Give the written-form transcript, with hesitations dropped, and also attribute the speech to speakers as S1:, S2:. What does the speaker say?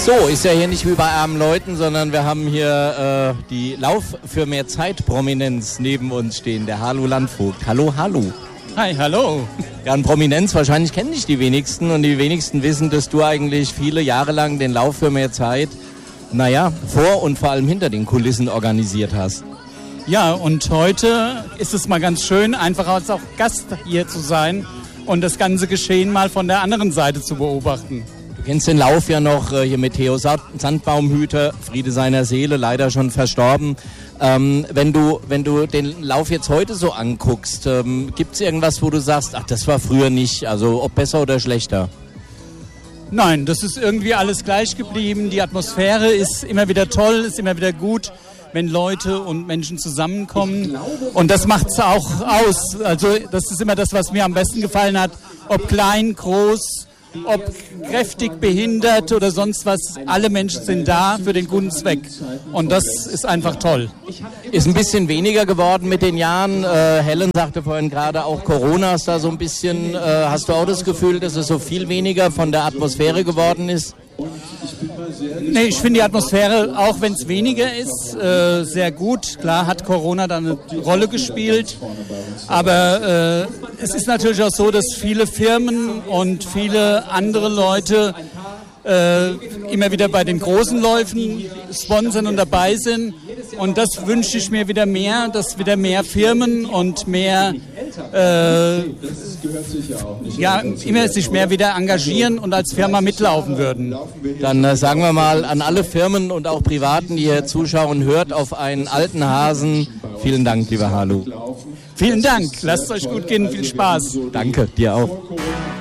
S1: So, ist ja hier nicht wie bei armen Leuten, sondern wir haben hier die Lauf für mehr Zeit Prominenz neben uns stehen, der Halu Landvogt. Hallo, Halu.
S2: Hi, hallo.
S1: Ja, an Prominenz wahrscheinlich kennen dich die wenigsten und die wenigsten wissen, dass du eigentlich viele Jahre lang den Lauf für mehr Zeit, vor und vor allem hinter den Kulissen organisiert hast.
S2: Ja, und heute ist es mal ganz schön, einfach als auch Gast hier zu sein und das ganze Geschehen mal von der anderen Seite zu beobachten.
S1: Du kennst den Lauf ja noch hier mit Theo Sandbaumhüter, Friede seiner Seele, leider schon verstorben. Wenn du den Lauf jetzt heute so anguckst, gibt es irgendwas, wo du sagst, ach, das war früher nicht, also ob besser oder schlechter?
S2: Nein, das ist irgendwie alles gleich geblieben. Die Atmosphäre ist immer wieder toll, ist immer wieder gut, wenn Leute und Menschen zusammenkommen. Und das macht es auch aus. Also das ist immer das, was mir am besten gefallen hat. Ob klein, groß, ob kräftig, behindert oder sonst was. Alle Menschen sind da für den guten Zweck. Und das ist einfach toll.
S1: Ist ein bisschen weniger geworden mit den Jahren. Helen sagte vorhin gerade, auch Corona ist da so ein bisschen. Hast du auch das Gefühl, dass es so viel weniger von der Atmosphäre geworden ist?
S2: Nee, ich finde die Atmosphäre, auch wenn es weniger ist, sehr gut. Klar hat Corona da eine Rolle gespielt, aber es ist natürlich auch so, dass viele Firmen und viele andere Leute immer wieder bei den großen Läufen sponsern und dabei sind. Und das wünsche ich mir wieder mehr, dass wieder mehr Firmen und mehr immer sich mehr wieder engagieren und als Firma mitlaufen würden.
S1: Dann sagen wir mal an alle Firmen und auch Privaten, die hier zuschauen, hört auf einen alten Hasen. Vielen Dank, lieber Halu.
S2: Vielen Dank, lasst es euch gut gehen, viel Spaß.
S1: Danke, dir auch.